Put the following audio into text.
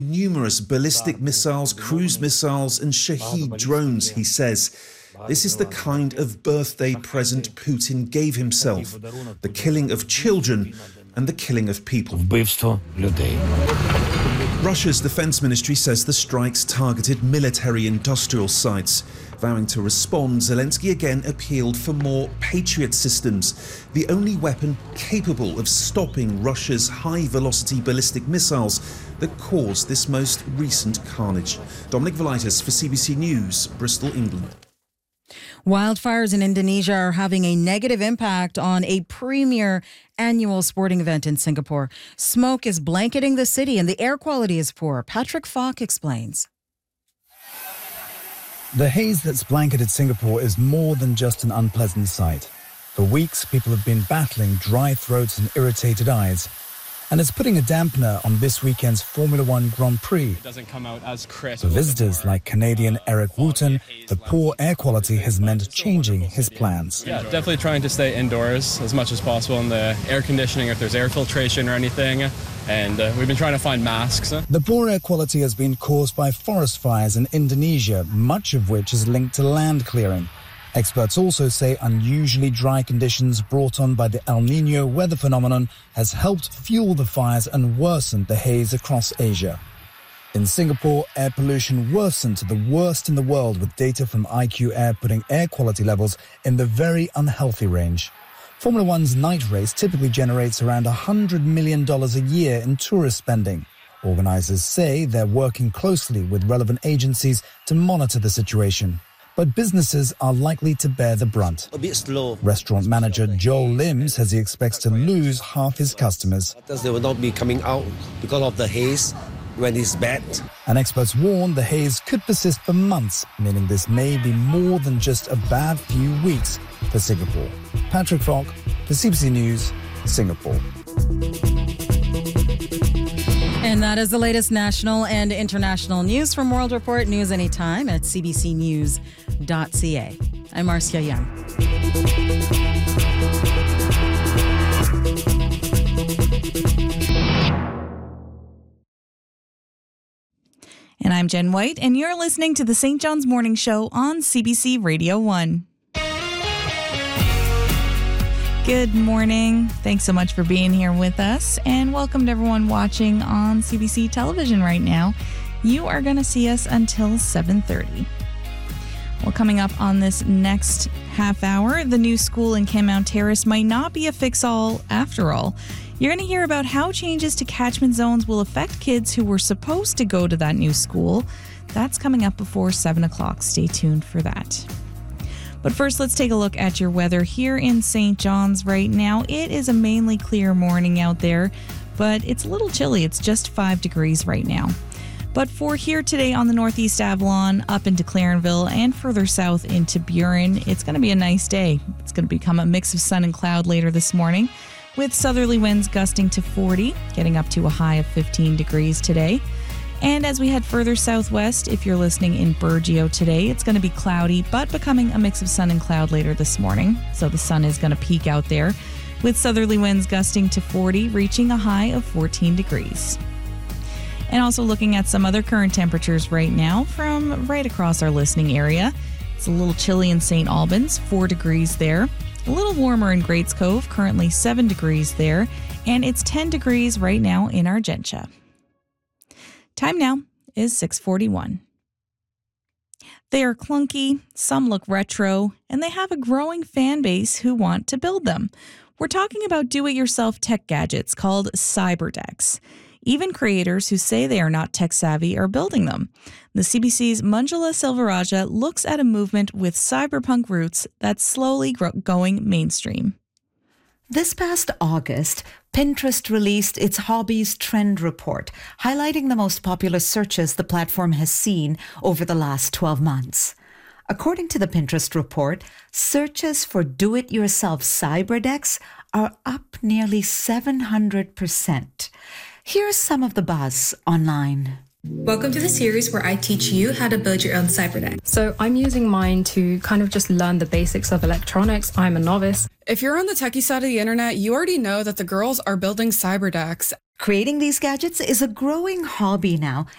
Numerous ballistic missiles, cruise missiles and Shahed drones, he says. This is the kind of birthday present Putin gave himself. The killing of children and the killing of people. Russia's defense ministry says the strikes targeted military-industrial sites. Vowing to respond, Zelensky again appealed for more Patriot systems, the only weapon capable of stopping Russia's high-velocity ballistic missiles that caused this most recent carnage. Dominic Velitis for CBC News, Bristol, England. Wildfires in Indonesia are having a negative impact on a premier annual sporting event in Singapore. Smoke is blanketing the city and the air quality is poor. Patrick Falk explains. The haze that's blanketed Singapore is more than just an unpleasant sight. For weeks, people have been battling dry throats and irritated eyes. And it's putting a dampener on this weekend's Formula One Grand Prix. It doesn't come out as crisp. For visitors like Canadian Eric Wooten, the poor air quality has meant changing his plans. Yeah, definitely trying to stay indoors as much as possible in the air conditioning, if there's air filtration or anything. And we've been trying to find masks. The poor air quality has been caused by forest fires in Indonesia, much of which is linked to land clearing. Experts also say unusually dry conditions brought on by the El Niño weather phenomenon has helped fuel the fires and worsened the haze across Asia. In Singapore, air pollution worsened to the worst in the world, with data from IQ Air putting air quality levels in the very unhealthy range. Formula One's night race typically generates around $100 million a year in tourist spending. Organisers say they're working closely with relevant agencies to monitor the situation. But businesses are likely to bear the brunt. A bit slow. Restaurant manager Joel Lim says he expects to lose half his customers. They will not be coming out because of the haze when it's bad. And experts warn the haze could persist for months, meaning this may be more than just a bad few weeks for Singapore. Patrick Falk for CBC News, Singapore. And that is the latest national and international news from World Report. News anytime at cbcnews.ca. I'm Marcia Young. And I'm Jen White, and you're listening to the St. John's Morning Show on CBC Radio 1. Good morning. Thanks so much for being here with us, and welcome to everyone watching on CBC television right now. You are going to see us until 7:30. Well, coming up on this next half hour, the new school in Kenmount Terrace might not be a fix-all after all. You're going to hear about how changes to catchment zones will affect kids who were supposed to go to that new school. That's coming up before 7 o'clock. Stay tuned for that. But first, let's take a look at your weather here in St. John's right now. It is a mainly clear morning out there, but it's a little chilly. It's just 5 degrees right now. But for here today on the Northeast Avalon, up into Clarenville, and further south into Burin, it's going to be a nice day. It's going to become a mix of sun and cloud later this morning, with southerly winds gusting to 40, getting up to a high of 15 degrees today. And as we head further southwest, if you're listening in Burgeo today, it's going to be cloudy, but becoming a mix of sun and cloud later this morning. So the sun is going to peak out there, with southerly winds gusting to 40, reaching a high of 14 degrees. And also looking at some other current temperatures right now from right across our listening area. It's a little chilly in St. Albans, 4 degrees there. A little warmer in Greats Cove, currently 7 degrees there. And it's 10 degrees right now in Argentia. Time now is 6:41. They are clunky, some look retro, and they have a growing fan base who want to build them. We're talking about do-it-yourself tech gadgets called cyberdecks. Even creators who say they are not tech-savvy are building them. The CBC's Manjula Silvaraja looks at a movement with cyberpunk roots that's slowly going mainstream. This past August, Pinterest released its Hobbies Trend Report, highlighting the most popular searches the platform has seen over the last 12 months. According to the Pinterest report, searches for do-it-yourself cyberdecks are up nearly 700%. Here's some of the buzz online. Welcome to the series where I teach you how to build your own cyberdeck. So I'm using mine to kind of just learn the basics of electronics. I'm a novice. If you're on the techie side of the internet, you already know that the girls are building cyberdecks. Creating these gadgets is a growing hobby now,